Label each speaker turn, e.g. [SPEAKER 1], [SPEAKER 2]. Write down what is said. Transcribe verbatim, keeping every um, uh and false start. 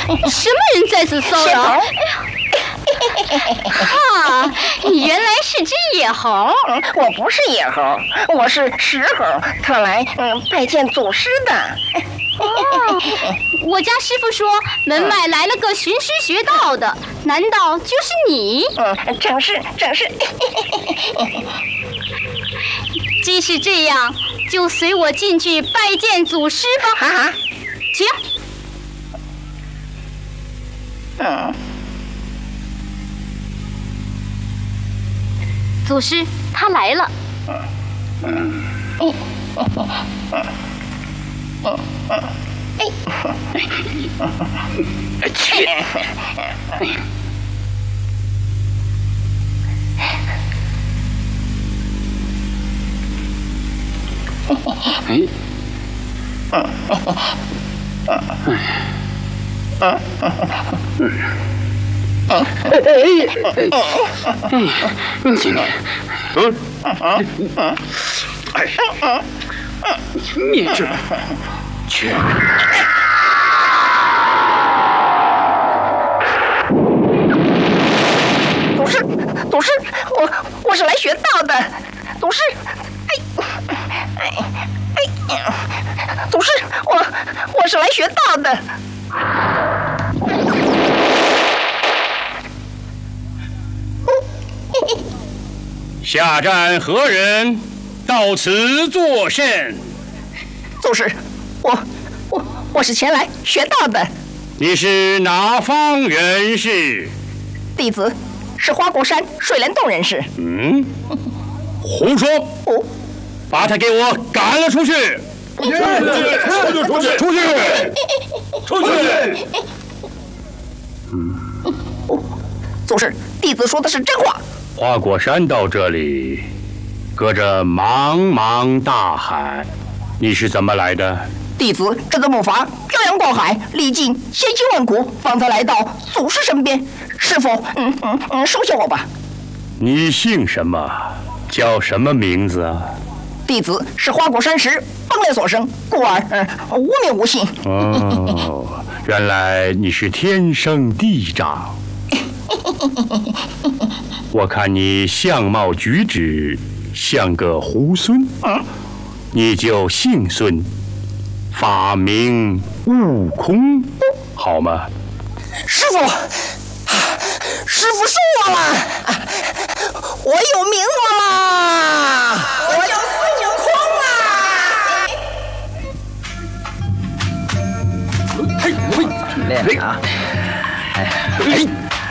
[SPEAKER 1] 什么人在此骚扰？哎啊，你原来是只野猴！
[SPEAKER 2] 我不是野猴，我是石猴，特来嗯拜见祖师的。
[SPEAKER 1] 哦，我家师傅说门外来了个寻师学道的，难道就是你？
[SPEAKER 2] 嗯，正是正是。
[SPEAKER 1] 既是这样，就随我进去拜见祖师吧。
[SPEAKER 2] 啊，
[SPEAKER 1] 请。
[SPEAKER 2] 嗯。
[SPEAKER 1] 祖师，他来了。
[SPEAKER 2] 嗯嗯嗯嗯嗯哎，去！哎，嗯嗯嗯嗯。哎哎哎！今天，嗯嗯嗯，哎，灭之，去！祖师，祖师，我我是来学道的，祖师，哎哎哎，祖师，我我是来学道的。
[SPEAKER 3] 下站何人？到此作甚？
[SPEAKER 2] 祖师，我我我是前来学道的。
[SPEAKER 3] 你是哪方人士？
[SPEAKER 2] 弟子是花果山水帘洞人士。
[SPEAKER 3] 嗯，胡说！
[SPEAKER 2] 哦，
[SPEAKER 3] 把他给我赶了出去！
[SPEAKER 4] 出去！出去！出去！
[SPEAKER 3] 出去！
[SPEAKER 4] 出去！
[SPEAKER 2] 嗯，哦，祖师，弟子说的是真话。
[SPEAKER 3] 花果山到这里，隔着茫茫大海，你是怎么来的？
[SPEAKER 2] 弟子这个木筏漂洋过海，历尽千辛万苦，方才来到祖师身边。是否嗯嗯嗯收下我吧？
[SPEAKER 3] 你姓什么？叫什么名字啊？
[SPEAKER 2] 弟子是花果山石风雷所生，故而嗯无名无姓。
[SPEAKER 3] 哦，原来你是天生地长。我看你相貌举止像个猢狲，
[SPEAKER 2] 嗯，
[SPEAKER 3] 你就姓孙，法名悟空，好吗？
[SPEAKER 2] 师傅，师傅说我了，我有名字了，我叫孙悟空啊！
[SPEAKER 4] 嘿，嘿，练啊！哎，哎。